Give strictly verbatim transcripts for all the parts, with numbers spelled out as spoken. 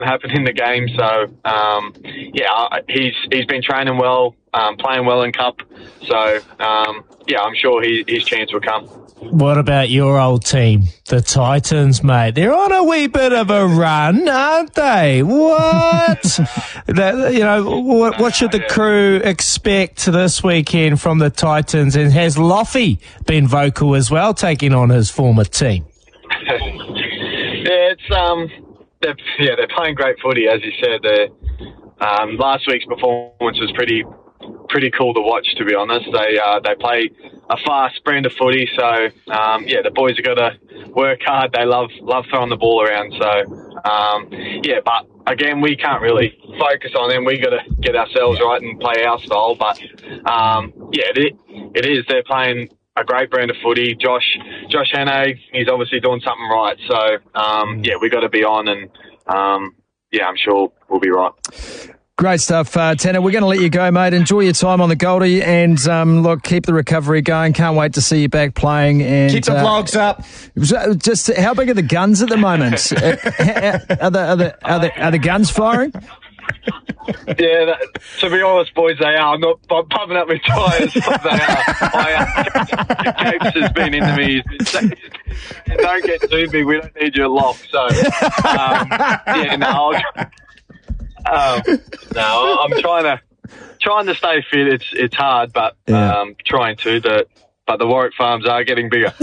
happen in the game. So, um, yeah, he's he's been training well, um, playing well in Cup. So, um, yeah, I'm sure he, his chance will come. What about your old team, the Titans, mate? They're on a wee bit of a run, aren't they? What? that, you know, what, what should the crew expect this weekend from the Titans? And has Loffy been vocal as well, taking on his former team? yeah, it's um, they're, yeah, they're playing great footy, as you said. Um, last week's performance was pretty, pretty cool to watch. To be honest, they uh, they play a fast brand of footy, so um, yeah, the boys have got to work hard. They love love throwing the ball around, so um, yeah. But again, we can't really focus on them. We got to get ourselves right and play our style. But um, yeah, it, it is. They're playing a great brand of footy. Josh Josh Hannay, he's obviously doing something right. So um, yeah, we got to be on, and um, yeah, I'm sure we'll be right. Great stuff, uh, Tanner. We're going to let you go, mate. Enjoy your time on the Goldie, and um, look, keep the recovery going. Can't wait to see you back playing. And keep the uh, vlogs up. Just how big are the guns at the moment? are, the, are, the, are, the, are the guns firing? Yeah, that, to be honest, boys, they are. I'm not I'm pumping up my tyres, but they are. I, uh, Capes has been into me. Don't get too big. We don't need your lock. So, um, yeah, no. I'll, Um, no, I'm trying to trying to stay fit. It's it's hard, but yeah. um, trying to. The, but the Warwick farms are getting bigger.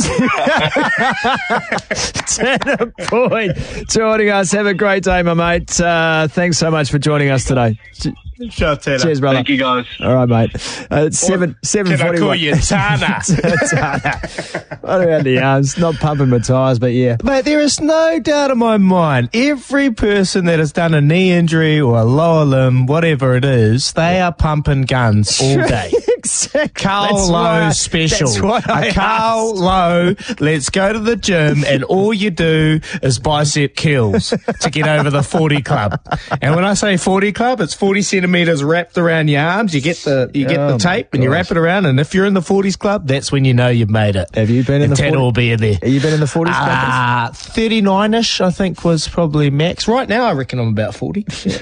Tanner Boyd joining us. Have a great day, my mate. Uh, thanks so much for joining us today. Sure, Tanner. Cheers, brother. Thank you, guys. All right, mate. Uh, it's seven seven forty one. Can I call you Tana? Tana. What around the arms? Not pumping my tyres, but yeah. Mate, there is no doubt in my mind, every person that has done a knee injury or a lower limb, whatever it is, they are pumping guns all day. Exactly. Carl That's Lowe why, special. That's why I a Carl Lowe, let's go to the gym, and all you do is bicep curls to get over the forty club. And when I say forty club, it's forty centimetres wrapped around your arms. You get the you get Oh, the tape and you wrap it around, and if you're in the forties club, that's when you know you've made it. Have you been in and the Tanner forties? will be in there. Have you been in the forties? Uh, thirty-nine-ish, I think, was probably max. Right now, I reckon I'm about forty.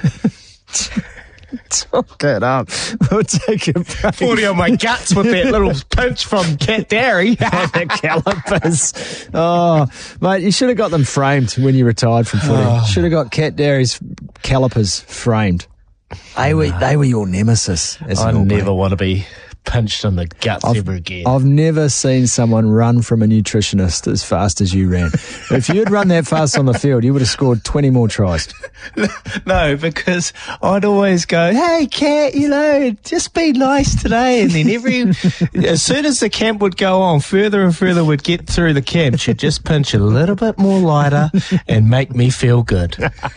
Talk it up. We'll take a break. forty on my guts with that little pinch from Cat Dairy. The calipers. Oh, mate, you should have got them framed when you retired from footy. Oh. Should have got Cat Dairy's calipers framed. They were they were your nemesis. As I an All never Black. want to be pinched in the guts I've, ever again. I've never seen someone run from a nutritionist as fast as you ran. If you'd run that fast on the field, you would have scored twenty more tries. No, because I'd always go, hey, Cat, you know, just be nice today. And then every, as soon as the camp would go on, further and further would get through the camp, she'd just pinch a little bit more lighter and make me feel good.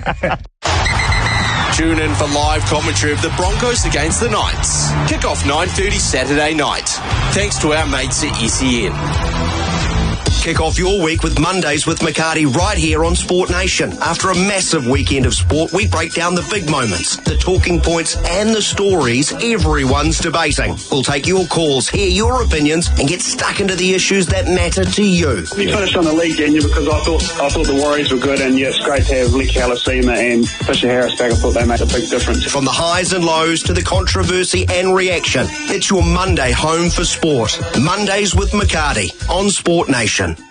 Tune in for live commentary of the Broncos against the Knights. Kick-off nine thirty Saturday night. Thanks to our mates at S E N. Kick off your week with Mondays with McCarty right here on Sport Nation. After a massive weekend of sport, we break down the big moments, the talking points and the stories everyone's debating. We'll take your calls, hear your opinions and get stuck into the issues that matter to you. We finished on the league, didn't you? Because I thought I thought the Warriors were good, and yeah, it's great to have Lee Calasima and Fisher Harris back. I thought they made a big difference. From the highs and lows to the controversy and reaction, it's your Monday home for sport. Mondays with McCarty on Sport Nation.